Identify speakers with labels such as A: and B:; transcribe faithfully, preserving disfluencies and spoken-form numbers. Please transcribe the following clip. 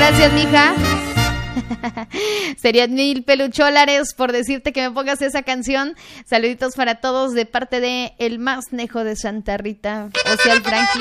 A: Gracias, mija. Serían mil pelucholares por decirte que me pongas esa canción. Saluditos para todos de parte de el más nejo de Santa Rita, o sea, el Frankie.